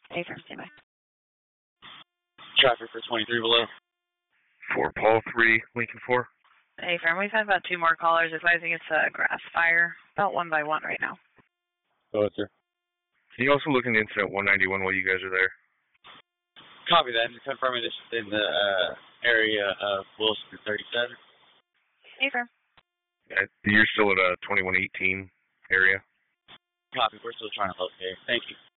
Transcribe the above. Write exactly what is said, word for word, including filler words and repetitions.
A-firm, stand by. Traffic for twenty-three below. four Paul, three Lincoln four. A-firm, we've had about two more callers advising it's a grass fire, about one by one right now. Go ahead, sir. Can you also look into incident one ninety-one while you guys are there? Copy that. And confirming this is in the uh, area of Wilson thirty-seven. A-firm. Uh, you're still at a twenty-one eighteen area? Copy. We're still trying to locate. Thank you.